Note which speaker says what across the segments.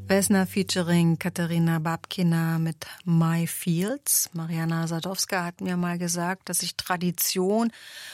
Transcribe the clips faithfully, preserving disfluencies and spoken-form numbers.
Speaker 1: Vesna featuring Katerina Babkina mit My Fields. Mariana Sadowska hat mir mal gesagt, dass sich Tradition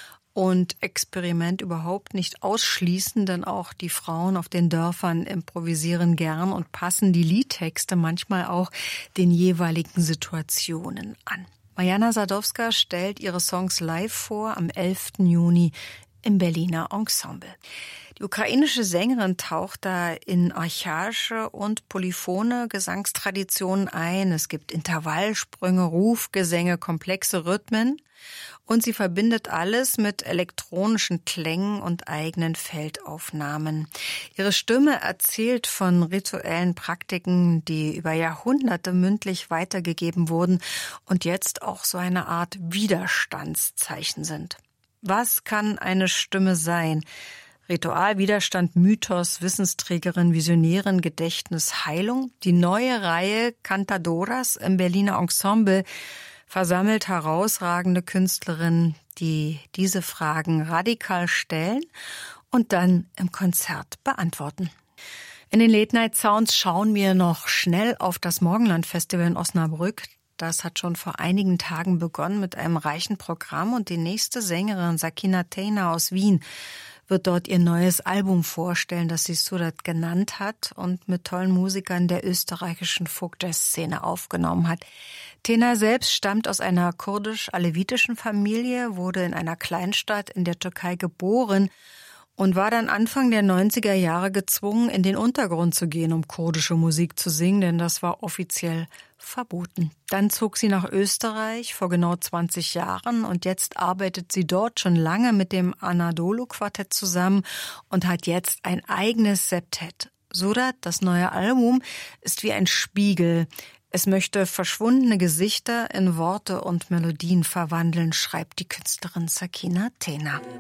Speaker 1: und Experiment überhaupt nicht ausschließen, denn auch die Frauen auf den Dörfern improvisieren gern und passen die Liedtexte manchmal auch den jeweiligen Situationen an. Mariana Sadowska stellt ihre Songs live vor am elften Juni im Berliner Ensemble. Die ukrainische Sängerin taucht da in archaische und polyphone Gesangstraditionen ein. Es gibt Intervallsprünge, Rufgesänge, komplexe Rhythmen und sie verbindet alles mit elektronischen Klängen und eigenen Feldaufnahmen. Ihre Stimme erzählt von rituellen Praktiken, die über Jahrhunderte mündlich weitergegeben wurden und jetzt auch so eine Art Widerstandszeichen sind. Was kann eine Stimme sein? Ritual, Widerstand, Mythos, Wissensträgerin, Visionärin, Gedächtnis, Heilung. Die neue Reihe Cantadoras im Berliner Ensemble versammelt herausragende Künstlerinnen, die diese Fragen radikal stellen und dann im Konzert beantworten. In den Late Night Sounds schauen wir noch schnell auf das Morgenland Festival in Osnabrück. Das hat schon vor einigen Tagen begonnen mit einem reichen Programm und die nächste Sängerin, Sakina Teyna aus Wien, wird dort ihr neues Album vorstellen, das sie Surat genannt hat und mit tollen Musikern der österreichischen Folk-Jazz-Szene aufgenommen hat. Teyna selbst stammt aus einer kurdisch-alevitischen Familie, wurde in einer Kleinstadt in der Türkei geboren und war dann Anfang der neunziger Jahre gezwungen, in den Untergrund zu gehen, um kurdische Musik zu singen, denn das war offiziell verboten. Dann zog sie nach Österreich vor genau zwanzig Jahren und jetzt arbeitet sie dort schon lange mit dem Anadolu-Quartett zusammen und hat jetzt ein eigenes Septett. Surat, das neue Album, ist wie ein Spiegel. Es möchte verschwundene Gesichter in Worte und Melodien verwandeln, schreibt die Künstlerin Sakina Teyna.